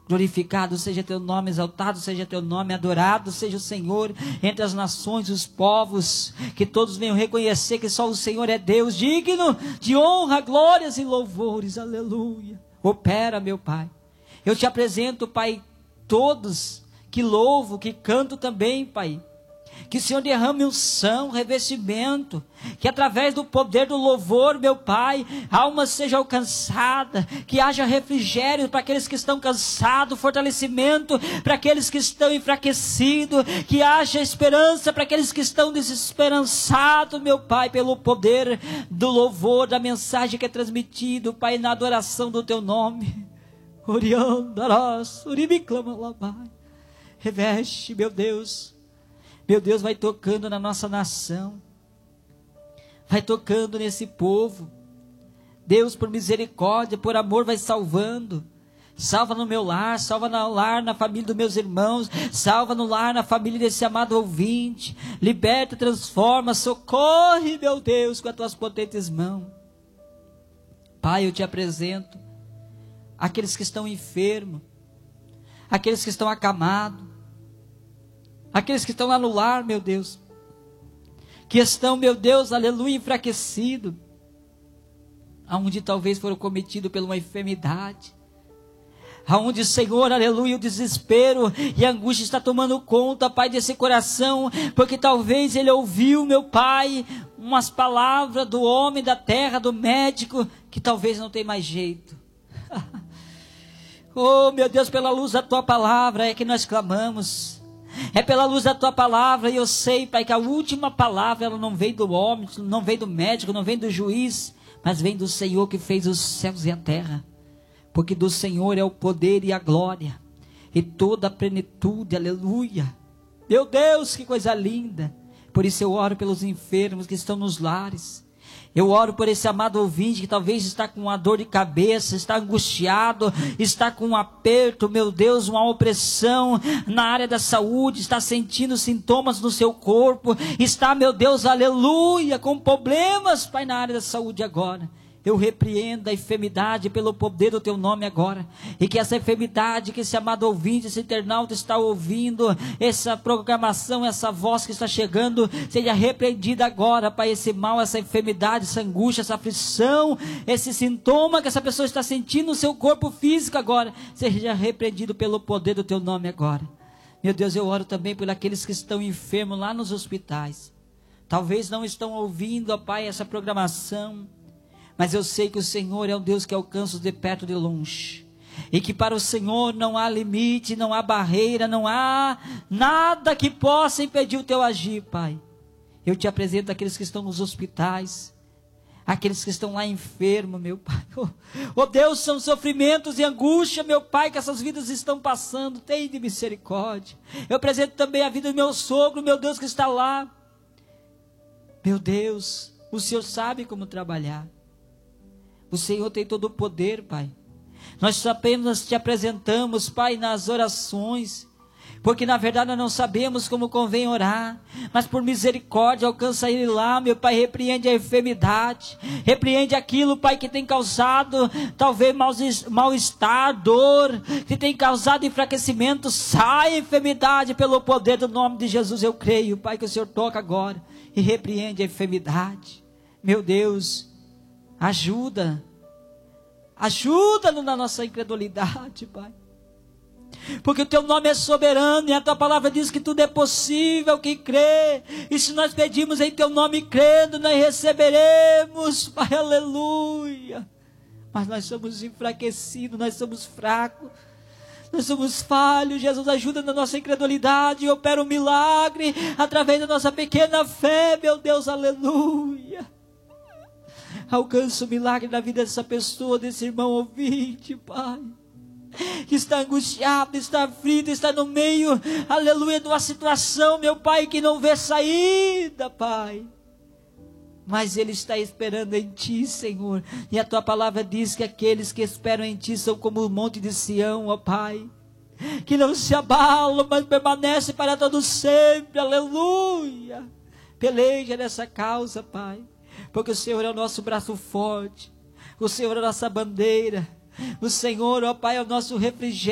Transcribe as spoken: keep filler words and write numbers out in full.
Glorificado seja teu nome, exaltado seja teu nome, adorado seja o Senhor entre as nações, os povos, que todos venham reconhecer que só o Senhor é Deus, digno de honra, glórias e louvores, aleluia. Opera, meu Pai. Eu te apresento, Pai, todos que louvo, que canto também, Pai. Que o Senhor derrame unção, revestimento, que através do poder do louvor, meu Pai, a alma seja alcançada, que haja refrigério para aqueles que estão cansados, fortalecimento para aqueles que estão enfraquecidos, que haja esperança para aqueles que estão desesperançados, meu Pai, pelo poder do louvor, da mensagem que é transmitido, Pai, na adoração do Teu nome. Oriandarás, uribiclama labai. Reveste, meu Deus. Meu Deus, vai tocando na nossa nação, vai tocando nesse povo. Deus, por misericórdia, por amor, vai salvando. Salva no meu lar, salva no lar, na família dos meus irmãos, salva no lar, na família desse amado ouvinte. Liberta, transforma, socorre, meu Deus, com as tuas potentes mãos. Pai, eu te apresento aqueles que estão enfermos, aqueles que estão acamados, aqueles que estão lá no lar, meu Deus, que estão, meu Deus, aleluia, enfraquecidos, aonde talvez foram cometidos por uma enfermidade, aonde, Senhor, aleluia, o desespero e a angústia está tomando conta, Pai, desse coração, porque talvez ele ouviu, meu Pai, umas palavras do homem da terra, do médico, que talvez não tem mais jeito. Oh, meu Deus, pela luz da Tua palavra é que nós clamamos. É pela luz da Tua palavra, e eu sei, Pai, que a última palavra, ela não vem do homem, não vem do médico, não vem do juiz, mas vem do Senhor que fez os céus e a terra, porque do Senhor é o poder e a glória, e toda a plenitude, aleluia. Meu Deus, que coisa linda. Por isso eu oro pelos enfermos que estão nos lares. Eu oro por esse amado ouvinte que talvez está com uma dor de cabeça, está angustiado, está com um aperto, meu Deus, uma opressão na área da saúde, está sentindo sintomas no seu corpo, está, meu Deus, aleluia, com problemas, Pai, na área da saúde agora. Eu repreendo a enfermidade pelo poder do Teu nome agora, e que essa enfermidade, que esse amado ouvinte, esse internauta está ouvindo, essa programação, essa voz que está chegando, seja repreendida agora, Pai, esse mal, essa enfermidade, essa angústia, essa aflição, esse sintoma que essa pessoa está sentindo no seu corpo físico agora, seja repreendido pelo poder do Teu nome agora. Meu Deus, eu oro também por aqueles que estão enfermos lá nos hospitais, talvez não estão ouvindo, ó Pai, essa programação, mas eu sei que o Senhor é um Deus que alcança os de perto e de longe, e que para o Senhor não há limite, não há barreira, não há nada que possa impedir o Teu agir, Pai. Eu te apresento aqueles que estão nos hospitais, aqueles que estão lá enfermos, meu Pai. Oh, oh Deus, são sofrimentos e angústia, meu Pai, que essas vidas estão passando. Tem de misericórdia. Eu apresento também a vida do meu sogro, meu Deus, que está lá. Meu Deus, o Senhor sabe como trabalhar. O Senhor tem todo o poder, Pai. Nós apenas te apresentamos, Pai, nas orações, porque na verdade nós não sabemos como convém orar, mas por misericórdia alcança Ele lá, meu Pai, repreende a enfermidade, repreende aquilo, Pai, que tem causado talvez mal-estar, dor, que tem causado enfraquecimento. Sai a enfermidade pelo poder do nome de Jesus. Eu creio, Pai, que o Senhor toca agora e repreende a enfermidade. Meu Deus, ajuda, ajuda-nos na nossa incredulidade, Pai, porque o Teu nome é soberano, e a Tua palavra diz que tudo é possível que crê, e se nós pedimos em Teu nome crendo, nós receberemos, Pai, aleluia. Mas nós somos enfraquecidos, nós somos fracos, nós somos falhos. Jesus, ajuda na nossa incredulidade, e opera um milagre através da nossa pequena fé, meu Deus, aleluia. Alcança o milagre na vida dessa pessoa, desse irmão ouvinte, Pai, que está angustiado, está aflito, está no meio, aleluia, de uma situação, meu Pai, que não vê saída, Pai, mas ele está esperando em Ti, Senhor, e a Tua palavra diz que aqueles que esperam em Ti são como o monte de Sião, ó Pai, que não se abalam, mas permanecem para todo sempre, aleluia. Peleja nessa causa, Pai, porque o Senhor é o nosso braço forte, o Senhor é a nossa bandeira, o Senhor, ó Pai, é o nosso refrigério.